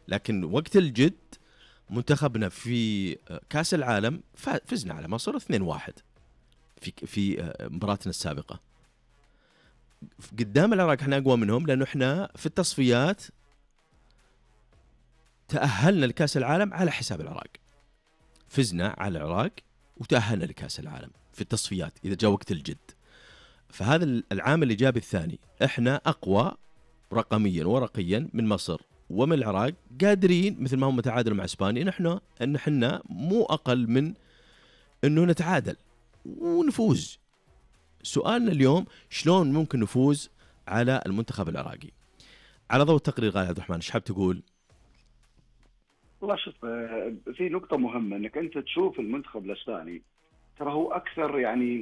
لكن وقت الجد منتخبنا في كأس العالم فزنا على مصر 2-1 في مباراتنا السابقة. قدام العراق احنا أقوى منهم، لأنه احنا في التصفيات تأهلنا لكأس العالم على حساب العراق، فزنا على العراق وتأهلنا لكأس العالم في التصفيات إذا جاء وقت الجد. فهذا العامل الإيجابي الثاني، احنا أقوى رقميا ورقيا من مصر ومن العراق، قادرين مثل ما هم تعادلوا مع اسبانيا ان احنا مو اقل من انه نتعادل ونفوز. سؤالنا اليوم شلون ممكن نفوز على المنتخب العراقي؟ على ضوء التقرير غالي عبد الرحمن، ايش حاب تقول؟ والله شوف، في نقطة مهمة انك انت تشوف المنتخب الاسباني، ترى هو اكثر يعني